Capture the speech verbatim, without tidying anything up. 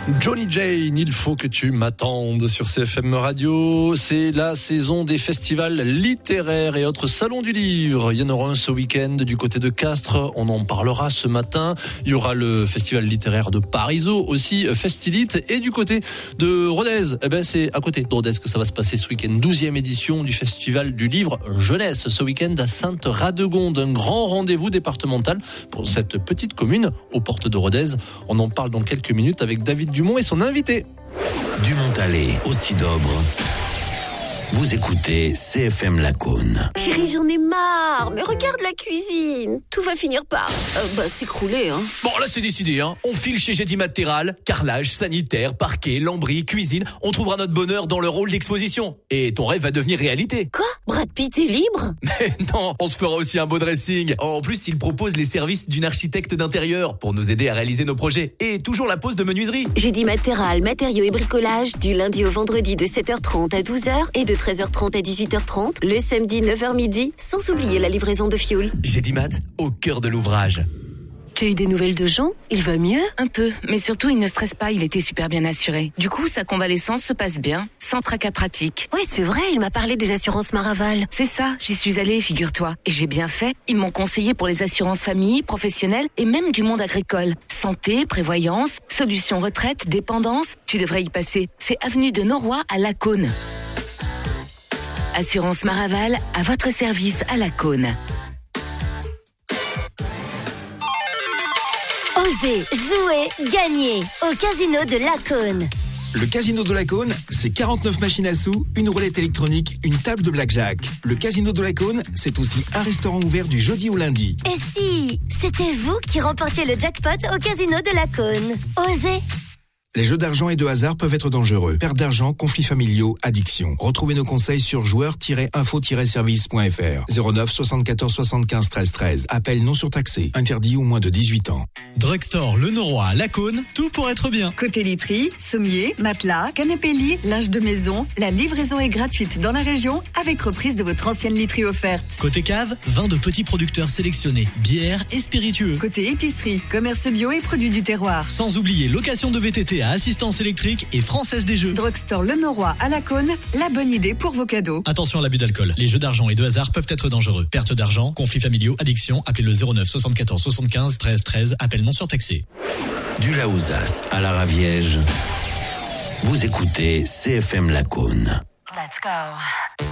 Johnny Jane, il faut que tu m'attendes sur C F M Radio. C'est la saison des festivals littéraires et autres salons du livre. Il y en aura un ce week-end du côté de Castres. On en parlera ce matin. Il y aura le festival littéraire de Parisot aussi, Festilite. Et du côté de Rodez, eh ben c'est à côté de Rodez que ça va se passer ce week-end. douzième édition du festival du livre jeunesse. Ce week-end à Sainte-Radegonde. Un grand rendez-vous départemental pour cette petite commune aux portes de Rodez. On en parle dans quelques minutes avec David Dumont et son invité. Du Montalet au Sidobre. Vous écoutez C F M Lacaune. Chérie, j'en ai marre. Mais regarde la cuisine. Tout va finir par euh, bah, s'écrouler. Hein. Bon, là, c'est décidé. Hein. On file chez Gédimat Terral. Carrelage, sanitaire, parquet, lambris, cuisine. On trouvera notre bonheur dans le rôle d'exposition. Et ton rêve va devenir réalité. Quoi ? Brad Pitt est libre ? Mais non, on se fera aussi un beau dressing. En plus, il propose les services d'une architecte d'intérieur pour nous aider à réaliser nos projets. Et toujours la pose de menuiserie. Gédimat Terral, matériaux et bricolage, du lundi au vendredi de sept heures trente à douze heures et de treize heures trente à dix-huit heures trente, le samedi neuf heures midi, sans oublier la livraison de fioul. Gédimat, au cœur de l'ouvrage. Tu as eu des nouvelles de Jean ? Il va mieux ? Un peu, mais surtout il ne stresse pas, il était super bien assuré. Du coup, sa convalescence se passe bien, sans tracas pratiques. Oui, c'est vrai, il m'a parlé des assurances Maraval. C'est ça, j'y suis allée, figure-toi. Et j'ai bien fait, ils m'ont conseillé pour les assurances famille, professionnelles et même du monde agricole. Santé, prévoyance, solutions retraite, dépendance, tu devrais y passer. C'est avenue de Noroy à Lacaune. Assurance Maraval, à votre service à Lacaune. Osez, jouer, gagner au casino de Lacaune. Le casino de Lacaune, c'est quarante-neuf machines à sous, une roulette électronique, une table de blackjack. Le casino de Lacaune, c'est aussi un restaurant ouvert du jeudi au lundi. Et si c'était vous qui remportiez le jackpot au casino de Lacaune? Osez. Les jeux d'argent et de hasard peuvent être dangereux. Perte d'argent, conflits familiaux, addiction. Retrouvez nos conseils sur joueurs tiret info tiret service point f r. zéro neuf soixante-quatorze soixante-quinze treize treize. Appel non surtaxé. Interdit aux moins de dix-huit ans. Drugstore Le Noroy à Lacaune, tout pour être bien. Côté literie, sommier, matelas, canapé lit, linge de maison, la livraison est gratuite dans la région avec reprise de votre ancienne literie offerte. Côté cave, vin de petits producteurs sélectionnés, bières et spiritueux. Côté épicerie, commerce bio et produits du terroir. Sans oublier location de V T T à assistance électrique et Française des Jeux. Drugstore Le Noroy à Lacaune, la bonne idée pour vos cadeaux. Attention à l'abus d'alcool. Les jeux d'argent et de hasard peuvent être dangereux. Perte d'argent, conflits familiaux, addiction. Appelez le zéro neuf soixante-quatorze soixante-quinze treize treize. Appel non surtaxé. Du Laouzas à la Raviège. Vous écoutez C F M Lacaune. Let's go.